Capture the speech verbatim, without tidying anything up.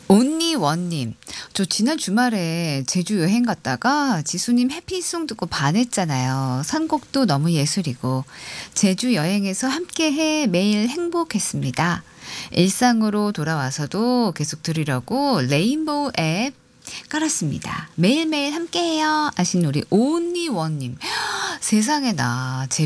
온리원님. 저 지난 주말에 제주 여행 갔다가 지수님 해피송 듣고 반했잖아요. 선곡도 너무 예술이고 제주 여행에서 함께해 매일 행복했습니다. 일상으로 돌아와서도 계속 들으려고 레인보우 앱 깔았습니다. 매일매일 함께해요 하신 우리 온리원님. 세상에나